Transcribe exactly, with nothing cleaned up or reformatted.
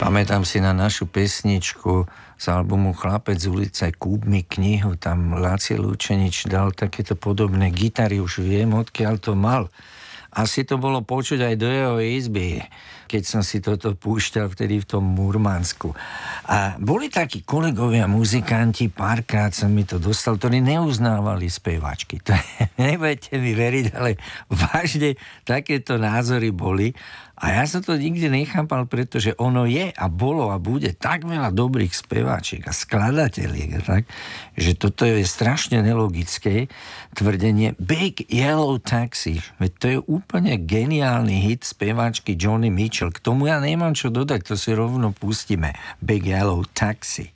Pamätám si na našu pesničku z albumu Chlapec z ulice, Kúp mi knihu, tam Lácie Lučenič dal takéto podobné gitary, už viem, odkiaľ to mal. Asi to bolo počuť aj do jeho izby, keď som si toto púšťal vtedy v tom Murmansku. A boli takí kolegovia, muzikanti, párkrát som mi to dostal, ktorí neuznávali speváčky. To nebudete mi veriť, ale vážne takéto názory boli. A ja som to nikdy nechápal, pretože ono je a bolo a bude tak veľa dobrých speváčiek a skladateliek, tak, že toto je strašne nelogické tvrdenie. Big Yellow Taxi, veď to je úplne geniálny hit speváčky Joni Mitchell. K tomu ja nemám čo dodať, to si rovno pustíme. Big Yellow Taxi.